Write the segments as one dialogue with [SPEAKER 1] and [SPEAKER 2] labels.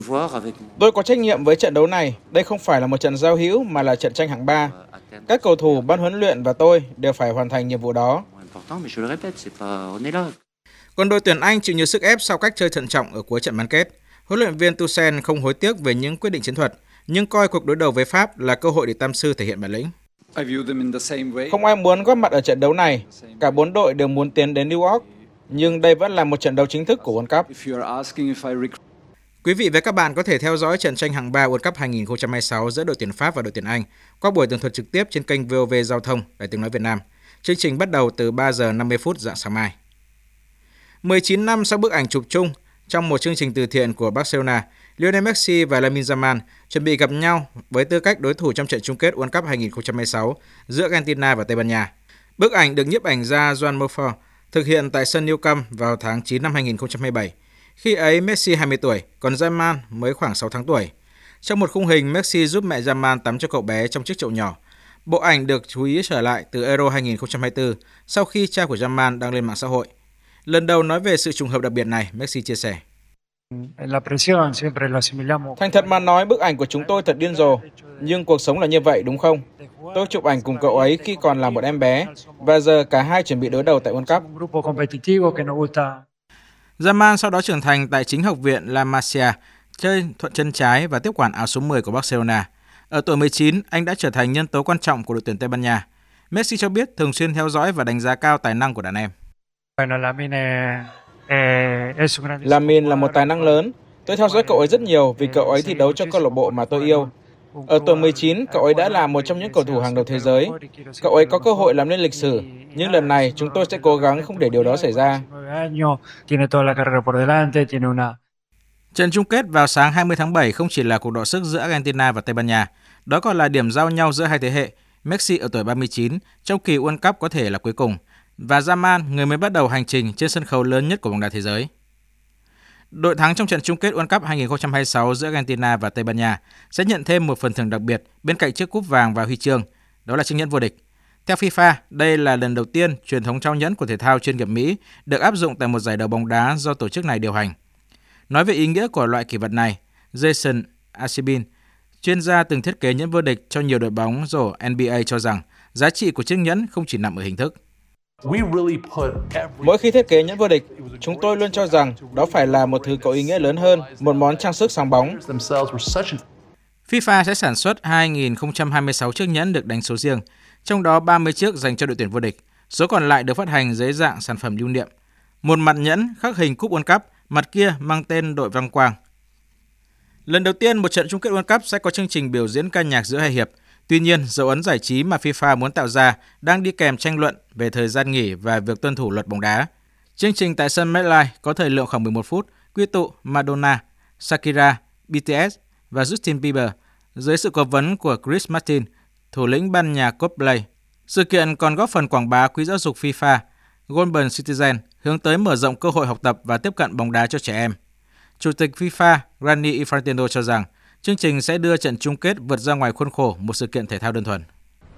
[SPEAKER 1] Tôi có trách nhiệm với trận đấu này. Đây không phải là một trận giao hữu mà là trận tranh hạng 3. Các cầu thủ, ban huấn luyện và tôi đều phải hoàn thành nhiệm vụ đó. Còn đội tuyển Anh chịu nhiều sức ép sau cách chơi thận trọng ở cuối trận bán kết. Huấn luyện viên Tuchel không hối tiếc về những quyết định chiến thuật, nhưng coi cuộc đối đầu với Pháp là cơ hội để tam sư thể hiện bản lĩnh. Không ai muốn góp mặt ở trận đấu này. Cả 4 đội đều muốn tiến đến New York, nhưng đây vẫn là một trận đấu chính thức của World Cup. Quý vị và các bạn có thể theo dõi trận tranh hạng 3 World Cup 2026 giữa đội tuyển Pháp và đội tuyển Anh qua buổi tường thuật trực tiếp trên kênh VOV Giao thông Đài Tiếng nói Việt Nam. Chương trình bắt đầu từ 3 giờ 50 phút rạng sáng mai. 19 năm sau bức ảnh chụp chung trong một chương trình từ thiện của Barcelona, Lionel Messi và Lamine Yamal chuẩn bị gặp nhau với tư cách đối thủ trong trận chung kết World Cup 2026 giữa Argentina và Tây Ban Nha. Bức ảnh được nhiếp ảnh gia Joan Mofor thực hiện tại sân Nou Camp vào tháng 9 năm 2027. Khi ấy Messi 20 tuổi, còn Yamal mới khoảng 6 tháng tuổi. Trong một khung hình, Messi giúp mẹ Yamal tắm cho cậu bé trong chiếc chậu nhỏ. Bộ ảnh được chú ý trở lại từ Euro 2024 sau khi cha của Yamal đăng lên mạng xã hội. Lần đầu nói về sự trùng hợp đặc biệt này, Messi chia sẻ. Thành thật mà nói, bức ảnh của chúng tôi thật điên rồ, nhưng cuộc sống là như vậy đúng không? Tôi chụp ảnh cùng cậu ấy khi còn là một em bé, và giờ cả hai chuẩn bị đối đầu tại World Cup. Yamal sau đó trưởng thành tại chính học viện La Masia, chơi thuận chân trái và tiếp quản áo số 10 của Barcelona. Ở tuổi 19, anh đã trở thành nhân tố quan trọng của đội tuyển Tây Ban Nha. Messi cho biết thường xuyên theo dõi và đánh giá cao tài năng của đàn em. Lamine là một tài năng lớn. Tôi theo dõi cậu ấy rất nhiều vì cậu ấy thi đấu cho câu lạc bộ mà tôi yêu. Ở tuổi 19, cậu ấy đã là một trong những cầu thủ hàng đầu thế giới. Cậu ấy có cơ hội làm nên lịch sử, nhưng lần này chúng tôi sẽ cố gắng không để điều đó xảy ra. Trận chung kết vào sáng 20 tháng 7 không chỉ là cuộc đọ sức giữa Argentina và Tây Ban Nha, đó còn là điểm giao nhau giữa hai thế hệ. Messi ở tuổi 39, trong kỳ World Cup có thể là cuối cùng, và Yamal, người mới bắt đầu hành trình trên sân khấu lớn nhất của bóng đá thế giới. Đội thắng trong trận chung kết World Cup 2026 giữa Argentina và Tây Ban Nha sẽ nhận thêm một phần thưởng đặc biệt bên cạnh chiếc cúp vàng và huy chương, đó là chiếc nhẫn vô địch. Theo FIFA, đây là lần đầu tiên truyền thống trao nhẫn của thể thao chuyên nghiệp Mỹ được áp dụng tại một giải đấu bóng đá do tổ chức này điều hành. Nói về ý nghĩa của loại kỷ vật này, Jason Asibin, chuyên gia từng thiết kế nhẫn vô địch cho nhiều đội bóng rổ NBA cho rằng giá trị của chiếc nhẫn không chỉ nằm ở hình thức. Mỗi khi thiết kế nhẫn vô địch, chúng tôi luôn cho rằng đó phải là một thứ có ý nghĩa lớn hơn, một món trang sức sáng bóng. FIFA sẽ sản xuất 2.026 chiếc nhẫn được đánh số riêng, trong đó 30 chiếc dành cho đội tuyển vô địch. Số còn lại được phát hành dưới dạng sản phẩm lưu niệm. Một mặt nhẫn khắc hình cúp World Cup, mặt kia mang tên đội Vang Quang. Lần đầu tiên một trận chung kết World Cup sẽ có chương trình biểu diễn ca nhạc giữa hai hiệp. Tuy nhiên, dấu ấn giải trí mà FIFA muốn tạo ra đang đi kèm tranh luận về thời gian nghỉ và việc tuân thủ luật bóng đá. Chương trình tại sân MetLife có thời lượng khoảng 11 phút, quy tụ Madonna, Shakira, BTS và Justin Bieber dưới sự cố vấn của Chris Martin, thủ lĩnh ban nhạc Coldplay. Sự kiện còn góp phần quảng bá quỹ giáo dục FIFA Golden Citizen hướng tới mở rộng cơ hội học tập và tiếp cận bóng đá cho trẻ em. Chủ tịch FIFA Gianni Infantino cho rằng chương trình sẽ đưa trận chung kết vượt ra ngoài khuôn khổ một sự kiện thể thao đơn thuần.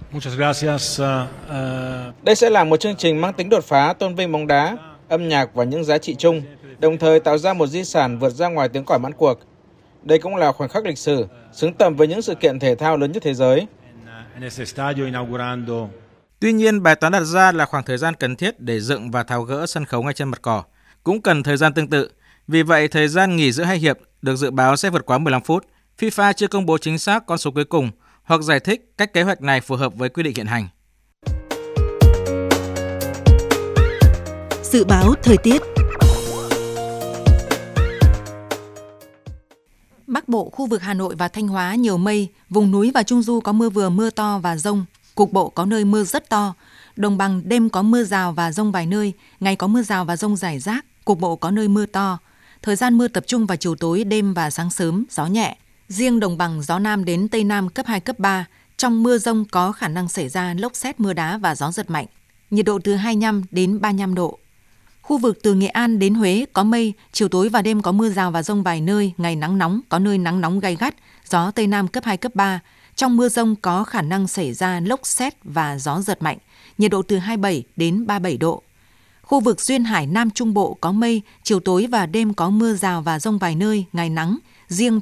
[SPEAKER 1] Đây sẽ là một chương trình mang tính đột phá tôn vinh bóng đá, âm nhạc và những giá trị chung, đồng thời tạo ra một di sản vượt ra ngoài tiếng còi mãn cuộc. Đây cũng là khoảnh khắc lịch sử, xứng tầm với những sự kiện thể thao lớn nhất thế giới. Tuy nhiên, bài toán đặt ra là khoảng thời gian cần thiết để dựng và tháo gỡ sân khấu ngay trên mặt cỏ. Cũng cần thời gian tương tự. Vì vậy, thời gian nghỉ giữa hai hiệp được dự báo sẽ vượt quá 15 phút. FIFA chưa công bố chính xác con số cuối cùng hoặc giải thích cách kế hoạch này phù hợp với quy định hiện hành.
[SPEAKER 2] Dự báo thời tiết. Bắc Bộ, khu vực Hà Nội và Thanh Hóa nhiều mây, vùng núi và Trung Du có mưa vừa mưa to và dông, cục bộ có nơi mưa rất to. Đồng bằng đêm có mưa rào và dông vài nơi, ngày có mưa rào và dông rải rác, cục bộ có nơi mưa to. Thời gian mưa tập trung vào chiều tối, đêm và sáng sớm, gió nhẹ. Riêng đồng bằng gió Nam đến Tây Nam cấp 2, cấp 3. Trong mưa dông có khả năng xảy ra lốc sét, mưa đá và gió giật mạnh. Nhiệt độ từ 25 đến 35 độ. Khu vực từ Nghệ An đến Huế có mây, chiều tối và đêm có mưa rào và dông vài nơi, ngày nắng nóng, có nơi nắng nóng gay gắt, gió Tây Nam cấp 2, cấp 3. Trong mưa dông có khả năng xảy ra lốc sét và gió giật mạnh, nhiệt độ từ 27 đến 37 độ. Khu vực duyên hải Nam Trung Bộ có mây, chiều tối và đêm có mưa rào và dông vài nơi, ngày nắng. Riêng